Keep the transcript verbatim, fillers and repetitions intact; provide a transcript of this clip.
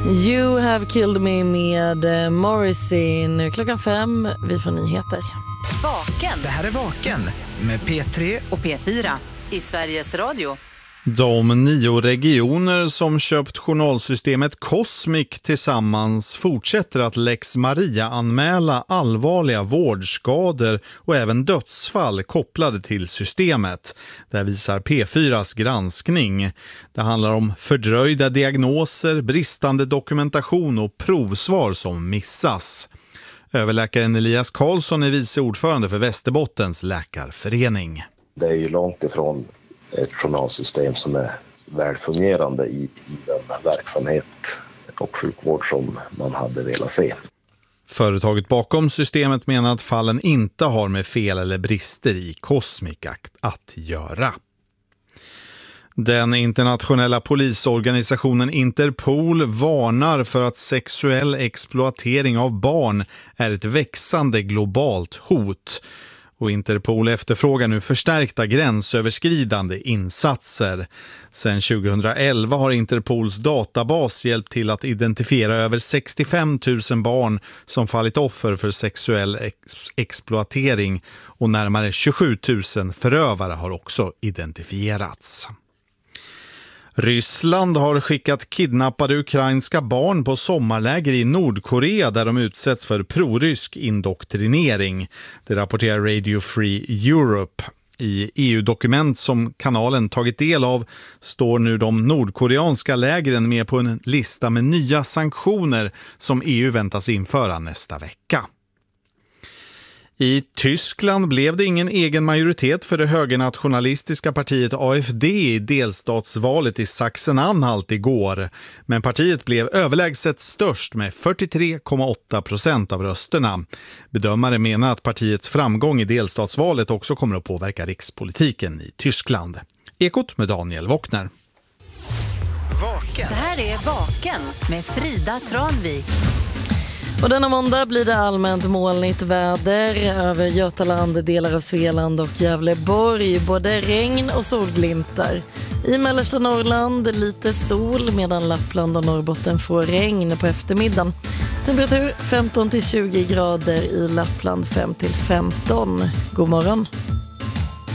You have killed me med Morrissey. Nu klockan fem, vi får nyheter. Vaken. Det här är Vaken med P tre och P fyra i Sveriges Radio. De nio regioner som köpt journalsystemet Cosmic tillsammans fortsätter att Lex Maria anmäla allvarliga vårdskador och även dödsfall kopplade till systemet. Det visar P fyras granskning. Det handlar om fördröjda diagnoser, bristande dokumentation och provsvar som missas. Överläkaren Elias Karlsson är vice ordförande för Västerbottens läkarförening. Det är ju långt ifrån ett journalsystem som är välfungerande i, i den verksamhet och sjukvård som man hade velat se. Företaget bakom systemet menar att fallen inte har med fel eller brister i Cosmic att göra. Den internationella polisorganisationen Interpol varnar för att sexuell exploatering av barn är ett växande globalt hot. Och Interpol efterfrågar nu förstärkta gränsöverskridande insatser. Sedan tjugohundraelva har Interpols databas hjälpt till att identifiera över sextiofem tusen barn som fallit offer för sexuell ex- exploatering och närmare tjugosju tusen förövare har också identifierats. Ryssland har skickat kidnappade ukrainska barn på sommarläger i Nordkorea där de utsätts för prorysk indoktrinering. Det rapporterar Radio Free Europe. I E U-dokument som kanalen tagit del av står nu de nordkoreanska lägren med på en lista med nya sanktioner som E U väntas införa nästa vecka. I Tyskland blev det ingen egen majoritet för det högernationalistiska partiet A F D i delstatsvalet i Sachsen-Anhalt igår. Men partiet blev överlägset störst med fyrtiotre komma åtta procent av rösterna. Bedömare menar att partiets framgång i delstatsvalet också kommer att påverka rikspolitiken i Tyskland. Ekot med Daniel Wockner. Vaken. Det här är Vaken med Frida Tranvik. Och denna måndag blir det allmänt molnigt väder över Götaland, delar av Svealand och Gävleborg. Både regn och solglimtar. I mellersta Norrland lite sol medan Lappland och Norrbotten får regn på eftermiddagen. Temperatur femton till tjugo grader, i Lappland fem till femton. God morgon.